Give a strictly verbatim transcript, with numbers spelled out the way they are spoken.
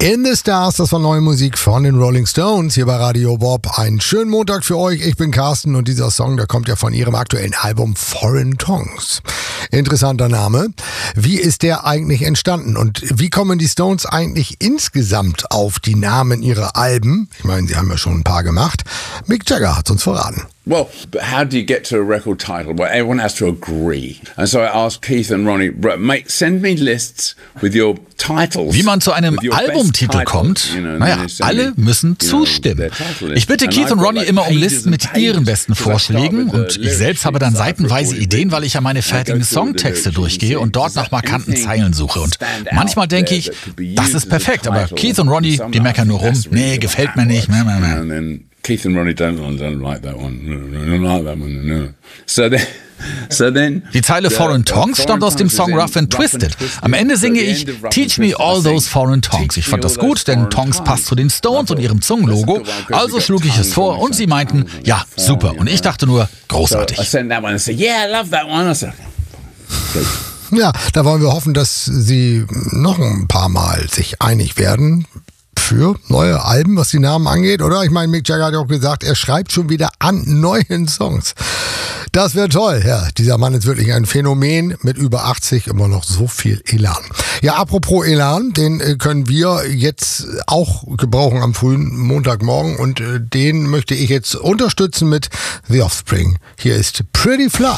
In the Stars, das war neue Musik von den Rolling Stones hier bei Radio Bob. Einen schönen Montag für euch. Ich bin Carsten und dieser Song, der kommt ja von ihrem aktuellen Album Foreign Tongues. Interessanter Name. Wie ist der eigentlich entstanden und wie kommen die Stones eigentlich insgesamt auf die Namen ihrer Alben? Ich meine, sie haben ja schon ein paar gemacht. Mick Jagger hat uns verraten. Well, but how do you get to a record title? Well, everyone has to agree. And so I asked Keith and Ronnie, mate, send me lists with your titles. Wie man zu einem Albumtitel kommt? Naja, alle müssen zustimmen. Ich bitte Keith und Ronnie immer um Listen mit ihren besten Vorschlägen und ich selbst habe dann seitenweise Ideen, weil ich ja meine fertigen Songtexte durchgehe und dort nach markanten Zeilen suche. Und manchmal denke ich, das ist perfekt, aber Keith und Ronnie, die meckern nur rum. Nee, gefällt mir nicht. Keith and Ronnie don't, don't like that one. Don't like that one. No. So then, so then Die Zeile Foreign Tongues stammt aus dem Song Rough and Twisted. Am Ende singe ich Teach me all those foreign tongues. Ich fand das gut, denn Tongues passt zu den Stones und ihrem Zungenlogo. Also schlug ich es vor und sie meinten, ja, super. Und ich dachte nur, großartig. Ja, da wollen wir hoffen, dass sie noch ein paar Mal sich einig werden für neue Alben, was die Namen angeht, oder? Ich meine, Mick Jagger hat ja auch gesagt, er schreibt schon wieder an neuen Songs. Das wäre toll. Ja, dieser Mann ist wirklich ein Phänomen mit über achtzig, immer noch so viel Elan. Ja, apropos Elan, den können wir jetzt auch gebrauchen am frühen Montagmorgen und den möchte ich jetzt unterstützen mit The Offspring. Hier ist Pretty Fly.